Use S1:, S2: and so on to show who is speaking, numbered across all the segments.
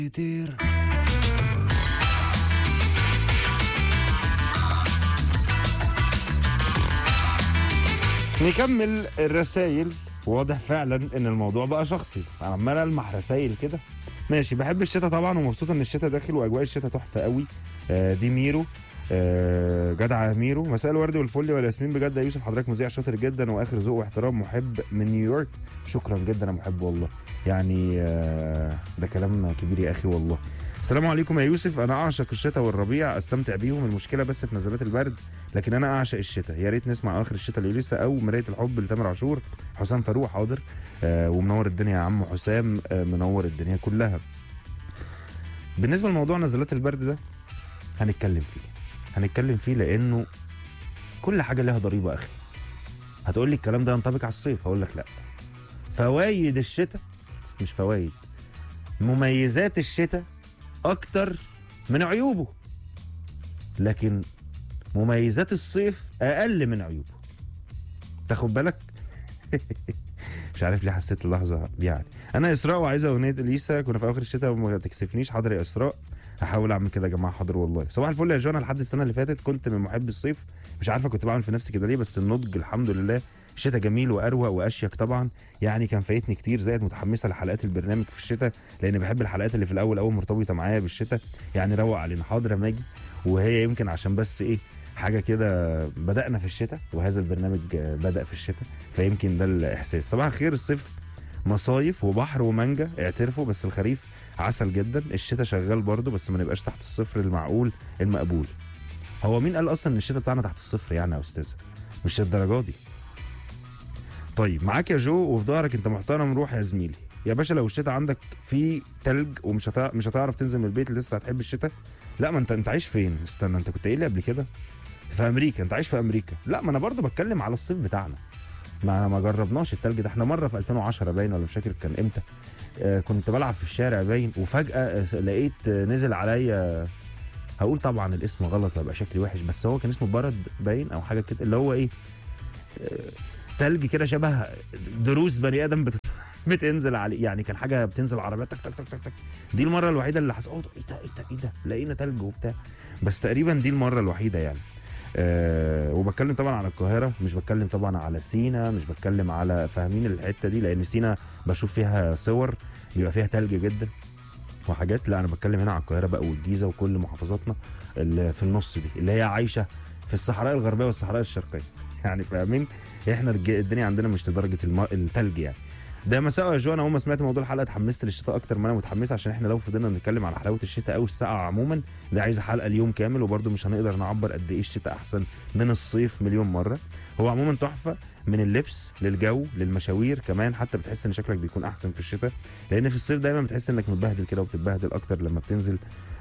S1: يطير. نكمل الرسائل. واضح فعلا ان الموضوع بقى شخصي، عمال المح رسائل كده. ماشي، بحب الشتاء طبعا ومبسوط ان الشتاء داخل واجواء الشتاء تحفه قوي. دي ميرو. جدع ميرو، مساء الورد والفل والياسمين بجد يا يوسف، حضرتك مذيع شاطر جدا واخر ذوق واحترام، محب من نيويورك. شكرا جدا يا محب والله، يعني ده كلام كبير يا اخي والله. السلام عليكم يا يوسف، انا اعشق الشتاء والربيع، استمتع بيهم، المشكله بس في نزلات البرد، لكن انا اعشق الشتاء. يا ريت نسمع اخر الشتاء لإليسا او مرايه الحب لتامر عاشور. حسام فاروق، حاضر. ومنور الدنيا يا عم حسام، منور الدنيا كلها. بالنسبه لموضوع نزلات البرد ده هنتكلم فيه لانه كل حاجه لها ضريبه اخي. هتقول لي الكلام ده ينطبق على الصيف، هقول لك لا. فوايد الشتاء، مش فوايد، مميزات الشتاء اكتر من عيوبه، لكن مميزات الصيف اقل من عيوبه. تاخد بالك؟ مش عارف ليه حسيت اللحظه دي. يعني انا اسراء وعايزه اغنيه اليسا، كنا في اخر الشتاء وما تكسفنيش. حاضر يا اسراء، هحاول اعمل كده يا جماعه. حاضر والله. صباح الفل يا جوانا، لحد السنه اللي فاتت كنت من محب الصيف، مش عارفه كنت بعمل في نفسي كده ليه، بس النضج الحمد لله. الشتاء جميل واروق واشيك طبعا، يعني كان فايتني كتير. زائد متحمسه لحلقات البرنامج في الشتاء، لان بحب الحلقات اللي في الاول مرتبطه معايا بالشتاء، يعني روق علينا. حاضر يا ماجي. وهي يمكن عشان بس ايه، حاجه كده بدانا في الشتاء وهذا البرنامج بدا في الشتاء، فيمكن ده الاحساس. صباح الخير. الصيف مصايف وبحر ومانجا، اعترفوا، بس الخريف عسل جدا. الشتاء شغال برضه، بس ما نبقاش تحت الصفر المعقول المقبول. هو مين قال اصلا ان الشتاء بتاعنا تحت الصفر يعني يا استاذ؟ مش الدرجه دي. طيب معاك يا جو، وفي ظهرك انت محترم. روح يا زميلي يا باشا. لو الشتاء عندك فيه تلج ومش مش هتعرف تنزل من البيت، لسه هتحب الشتاء؟ لا، ما انت عايش فين؟ استنى، انت كنت قايل لي قبل كده في امريكا. انت عايش في امريكا. لا، ما انا برضه بتكلم على الصيف بتاعنا. ما جربناش التلج ده. احنا مره في 2010 باين، ولا مش فاكر كان امتى. كنت بلعب في الشارع باين، وفجاه لقيت نزل عليا، هقول طبعا الاسم غلط وهيبقى شكلي وحش، بس هو كان اسمه برد باين او حاجه كده، اللي هو ايه، تلج كده شبه دروس بني ادم بتنزل عليه. يعني كان حاجه بتنزل عربيات تك تك تك تك تك. دي المره الوحيده اللي حسيت ايه ده لقينا تلج وبتاع. بس تقريبا دي المره الوحيده يعني. وبتكلم طبعا على القاهره، مش بتكلم طبعا على سينا، مش بتكلم على، فاهمين الحته دي؟ لان سينا بشوف فيها صور بيبقى فيها تلج جدا وحاجات. لا، انا بتكلم هنا على القاهره بقى والجيزه وكل محافظاتنا اللي في النص دي، اللي هي عايشه في الصحراء الغربيه والصحراء الشرقيه. يعني فاهمين؟ احنا الدنيا عندنا مش لدرجه التلج يعني. ده مساء يا جو. انا اول ما سمعت موضوع الحلقه اتحمست للشتاء اكتر ما انا متحمس، عشان احنا لو فضلنا نتكلم على حلاوه الشتاء او السقعه عموما، ده عايز حلقه اليوم كامل، وبرده مش هنقدر نعبر قد ايه الشتاء احسن من الصيف مليون مره. هو عموما تحفه، من اللبس للجو للمشاوير كمان، حتى بتحس ان شكلك بيكون احسن في الشتاء، لان في الصيف دايما بتحس انك متبهدل كده، وبتتبهدل اكتر لما بتنزل.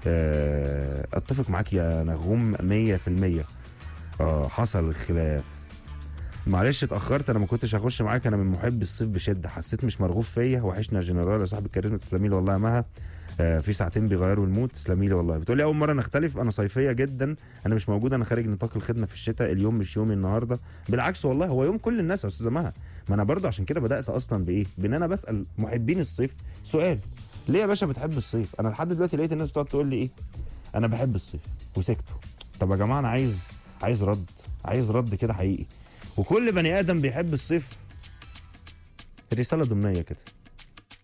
S1: اتفق معاك يا نغوم 100%. حصل الخلاف. معلش اتاخرت، انا ما كنتش هخش معاك. انا من محب الصيف بشده، حسيت مش مرغوب فيا. وحشنا يا جنرال يا صاحب الكاريزما، تسلمي لي والله يا مها. في ساعتين بيغيروا المود، تسلمي لي والله. بتقولي اول مره نختلف، انا صيفيه جدا، انا مش موجوده، انا خارج نطاق الخدمه في الشتاء، اليوم مش يومي النهارده. بالعكس والله، هو يوم كل الناس يا استاذه مها. ما انا برضه عشان كده بدات اصلا بايه، بان انا بسال محبين الصيف سؤال: ليه يا باشا بتحب الصيف؟ انا لحد دلوقتي لقيت الناس بتقعد تقول لي ايه، انا بحب الصيف، وسكتوا. طب يا جماعه، انا عايز رد كده حقيقي. وكل بني ادم بيحب الصيف رساله ضمنيه كده.